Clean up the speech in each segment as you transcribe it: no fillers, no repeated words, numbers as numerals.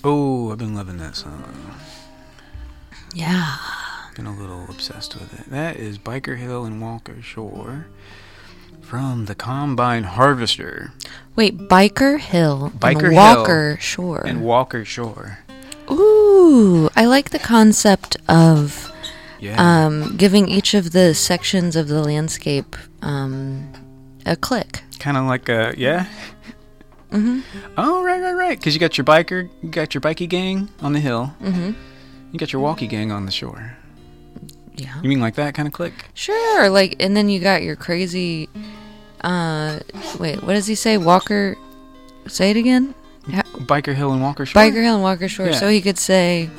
Oh, I've been loving that song. Yeah. Been a little obsessed with it. That is Biker Hill and Walker Shore from the Combine Harvester. Wait, Biker Hill Biker and Hill Walker Shore. And Walker Shore. Ooh, I like the concept of Yeah. giving each of the sections of the landscape a click. Kind of like a, yeah? Mm-hmm. Oh, right. Because you got your bikie gang on the hill. Mm-hmm. You got your walkie gang on the shore. Yeah. You mean like that kind of click? Sure, like, and then you got your crazy, wait, what does he say? Walker, say it again? Biker Hill and Walker Shore? Biker Hill and Walker Shore. Yeah. So he could say,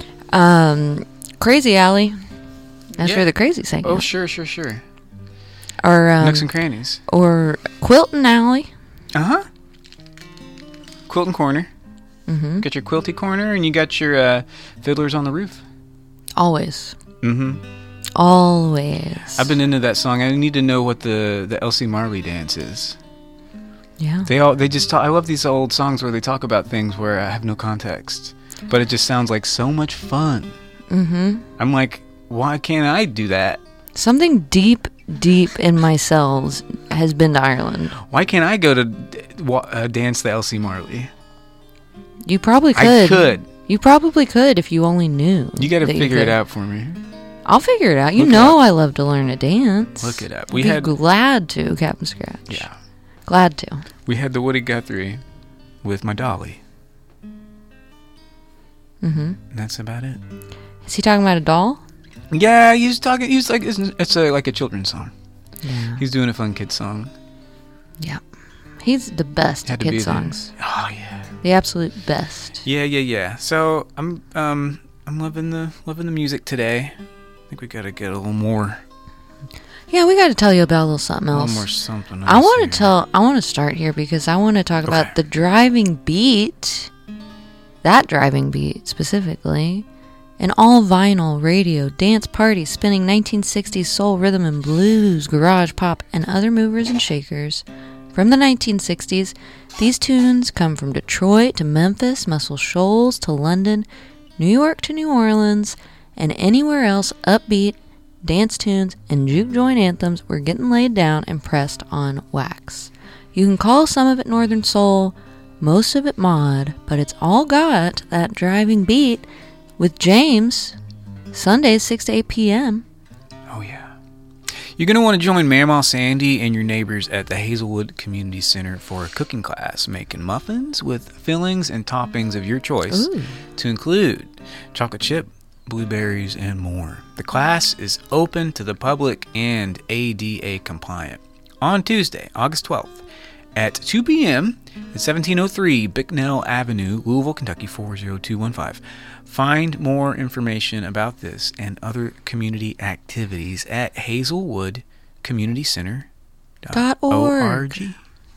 Crazy Alley. That's where the crazy thing Oh, is. sure. Or, Nooks and Crannies. or Quilton Alley. Uh-huh. Quilting Corner. Mm-hmm. Got your Quilty Corner, and you got your Fiddlers on the Roof. Always. Mm-hmm. Always. I've been into that song. I need to know what the Elsie Marley dance is. Yeah. They just talk. I love these old songs where they talk about things where I have no context, but it just sounds like so much fun. Mm-hmm. I'm like, why can't I do that? Something deep in my cells has been to Ireland. Why can't I go to dance the Elsie Marley? You probably could. I could. You probably could if you only knew. You got to that you figure it could. out for me. I'll figure it out. You Look it know I love to learn a dance. Look it up. I'd be glad to, Captain Scratch. Yeah. Glad to. We had the Woody Guthrie with my dolly. Mm-hmm. And that's about it. Is he talking about a doll? Yeah, he's talking. He's like, it's like a children's song. Yeah. He's doing a fun kid song. Yeah. He's the best at Had to be kid there. songs. Oh yeah. The absolute best. Yeah. So I'm loving the music today. I think we gotta get a little more. Yeah, we got to tell you about a little something A else. little more something. I want to start here because I want to talk about the driving beat. That driving beat specifically. An all vinyl radio dance party spinning 1960s soul, rhythm and blues, garage pop, and other movers and shakers. From the 1960s, these tunes come from Detroit to Memphis, Muscle Shoals to London, New York to New Orleans, and anywhere else upbeat dance tunes and juke joint anthems were getting laid down and pressed on wax. You can call some of it Northern Soul, most of it mod, but it's all got that driving beat with James, Sundays 6 to 8 p.m. Oh yeah. You're going to want to join Mamaw Sandy and your neighbors at the Hazelwood Community Center for a cooking class, making muffins with fillings and toppings of your choice to include chocolate chip, blueberries, and more. The class is open to the public and ADA compliant on Tuesday, August 12th at 2 p.m. at 1703 Bicknell Avenue, Louisville, Kentucky 40215. Find more information about this and other community activities at hazelwoodcommunitycenter.org.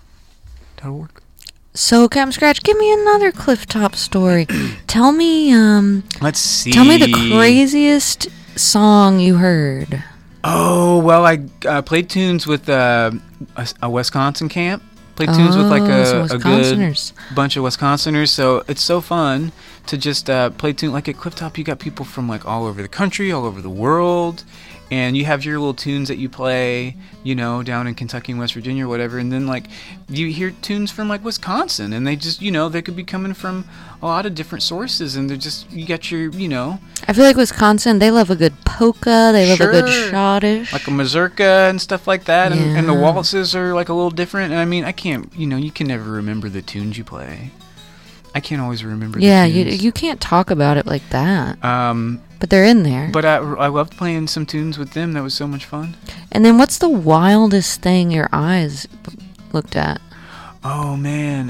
So, Captain Scratch, give me another Clifftop story. Tell me, let's see. Tell me the craziest song you heard. Oh, well, I played tunes with a Wisconsin camp. Played tunes with like a good bunch of Wisconsiners. So it's so fun to just play tunes. Like at Clifftop, you got people from like all over the country, all over the world. And you have your little tunes that you play, you know, down in Kentucky and West Virginia or whatever. And then, like, you hear tunes from, like, Wisconsin. And they just, you know, they could be coming from a lot of different sources. And they're just, you got your, you know. I feel like Wisconsin, they love a good polka. They love a good schottish. Like a mazurka and stuff like that. Yeah. And the waltzes are, like, a little different. And, I mean, I can't, you know, you can never remember the tunes you play. I can't always remember the tunes. Yeah, you can't talk about it like that. But they're in there. But I loved playing some tunes with them. That was so much fun. And then what's the wildest thing your eyes looked at? Oh, man.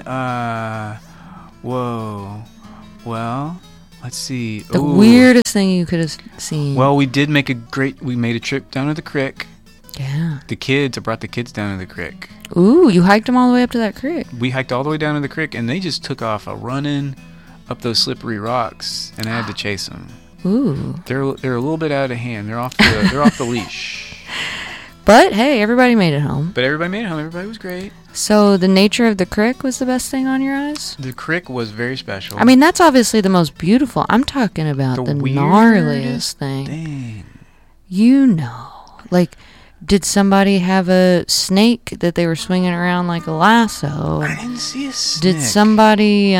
Whoa. Well, let's see. The weirdest thing you could have seen. Well, we made a trip down to the creek. Yeah. I brought the kids down to the creek. Ooh, you hiked them all the way up to that creek. We hiked all the way down to the creek, and they just took off running up those slippery rocks, and I had to chase them. Ooh. They're a little bit out of hand. They're off the leash. But hey, everybody made it home. But everybody made it home. Everybody was great. So the nature of the crick was the best thing on your eyes? The crick was very special. I mean, that's obviously the most beautiful. I'm talking about the gnarliest thing. Dang. You know. Like, did somebody have a snake that they were swinging around like a lasso? I didn't see a snake. Did somebody,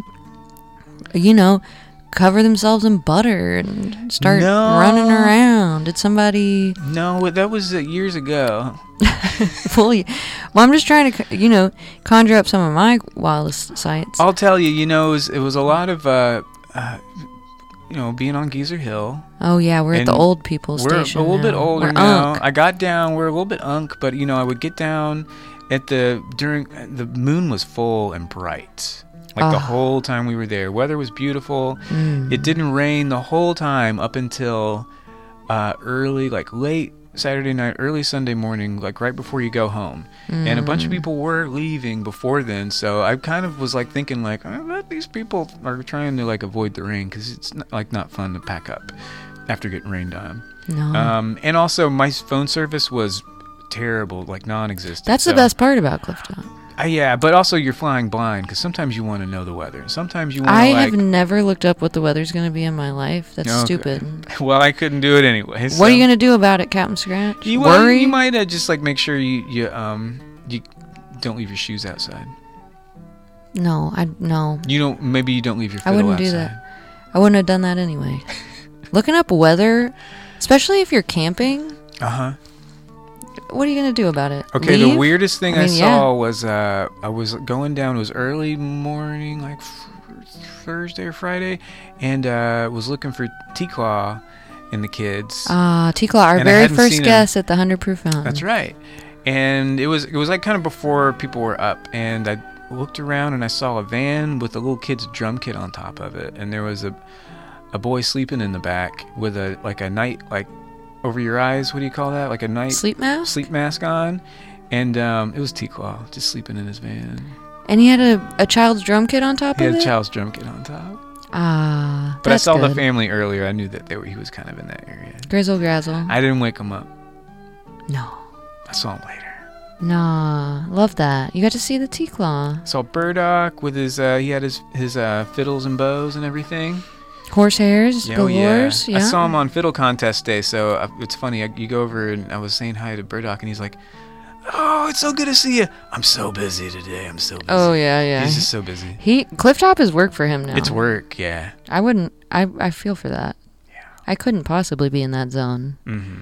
cover themselves in butter and start running around? Did somebody... No, that was years ago. Well, I'm just trying to, conjure up some of my wildest sights. I'll tell you, it was a lot of, being on Geezer Hill. Oh, yeah, we're at the old people station. We're a little bit older we're now. Unk. I got down. We're a little bit unk, but, I would get down during the moon was full and bright. Like the whole time we were there. Weather was beautiful. It didn't rain the whole time up until late Saturday night, early Sunday morning, like right before you go home. And a bunch of people were leaving before then, so I kind of was like thinking like, I bet these people are trying to like avoid the rain because it's not fun to pack up after getting rained on. No. And also my phone service was terrible, like non-existent. That's the best part about Clifftop. Yeah, but also you're flying blind because sometimes you want to know the weather. Sometimes you want to I have never looked up what the weather's going to be in my life. That's stupid. Well, I couldn't do it anyway. What are you going to do about it, Captain Scratch? Worry? You might just like make sure you don't leave your shoes outside. No. Maybe you don't leave your fiddle outside. I wouldn't do that. I wouldn't have done that anyway. Looking up weather, especially if you're camping. What are you going to do about it? Okay, Leave? The weirdest thing I saw was I was going down, it was early morning, like Thursday or Friday, and was looking for T-Claw and the kids. T-Claw, our very first guest at the 100 Proof Fountain. That's right. And it was like kind of before people were up, and I looked around and I saw a van with a little kid's drum kit on top of it, and there was a boy sleeping in the back with a night, like, over your eyes, what do you call that? Like a night... Sleep mask? Sleep mask on. And it was T-Claw, just sleeping in his van. And he had a child's drum kit on top of it? He had a child's drum kit on top. But I saw the family earlier. I knew that he was kind of in that area. Grizzle Grazzle. I didn't wake him up. No. I saw him later. Nah, love that. You got to see the T-Claw. I saw Burdock with his... he had his fiddles and bows and everything. Horsehairs, yeah. I saw him on Fiddle Contest Day, so it's funny. You go over and I was saying hi to Burdock, and he's like, "Oh, it's so good to see you. I'm so busy today. I'm so busy." Oh yeah. He's just so busy. Clifftop is work for him now. It's work, yeah. I wouldn't. I feel for that. Yeah. I couldn't possibly be in that zone.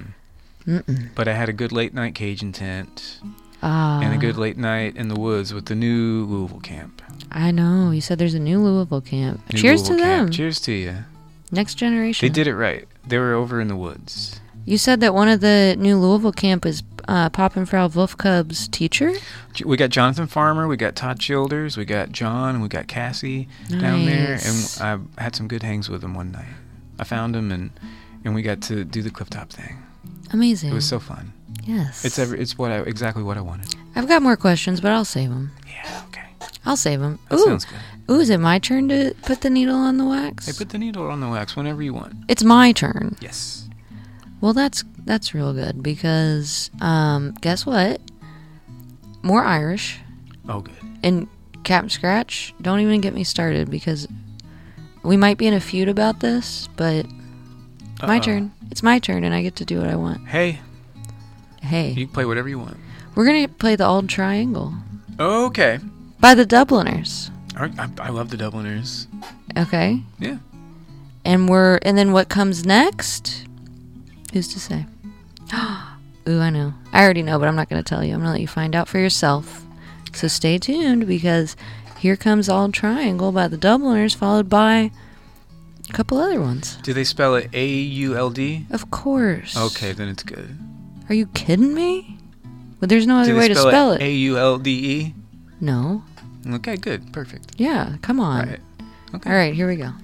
But I had a good late night Cajun tent. And a good late night in the woods with the new Louisville camp. I know. You said there's a new Louisville camp. Cheers to them. Cheers to you. Next generation. They did it right. They were over in the woods. You said that one of the new Louisville camp is Pop and Frau Wolfcub's teacher? We got Jonathan Farmer, we got Todd Childers, we got John, and we got Cassie down there. And I had some good hangs with them one night. I found them, and we got to do the Clifftop thing. Amazing. It was so fun. Yes. It's exactly what I wanted. I've got more questions, but I'll save them. Yeah, okay. I'll save them. That sounds good. Ooh, is it my turn to put the needle on the wax? Hey, put the needle on the wax whenever you want. It's my turn. Yes. Well, that's real good because guess what? More Irish. Oh, good. And Captain Scratch, don't even get me started because we might be in a feud about this, but my turn. It's my turn, and I get to do what I want. Hey. You can play whatever you want. We're going to play the Old Triangle. Okay. By the Dubliners. I love the Dubliners. Okay. Yeah. And then what comes next? Who's to say? Ooh, I know. I already know, but I'm not going to tell you. I'm going to let you find out for yourself. So stay tuned because here comes Old Triangle by the Dubliners, followed by a couple other ones. Do they spell it A-U-L-D? Of course. Okay, then it's good. Are you kidding me? But there's no other way to spell it. A-U-L-D-E? No. Okay, good. Perfect. Yeah, come on. Right. Okay. All right, here we go.